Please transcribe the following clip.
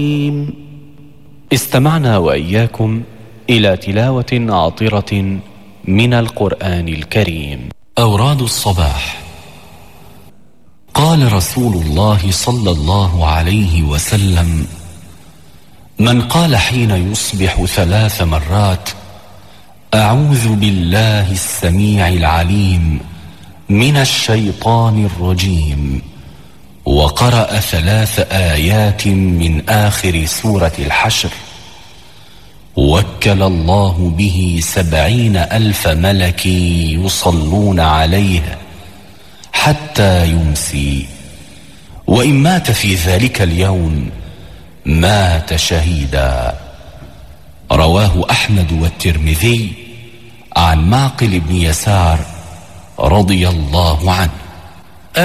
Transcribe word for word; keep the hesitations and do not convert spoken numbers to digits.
استمعنا وإياكم إلى تلاوة عطرة من القرآن الكريم. أوراد الصباح. قال رسول الله صلى الله عليه وسلم: من قال حين يصبح ثلاث مرات: أعوذ بالله السميع العليم من الشيطان الرجيم، وقرأ ثلاث آيات من آخر سورة الحشر، وكل الله به سبعين ألف ملك يصلون عليه حتى يمسي، وإن مات في ذلك اليوم مات شهيدا. رواه أحمد والترمذي عن معقل بن يسار رضي الله عنه.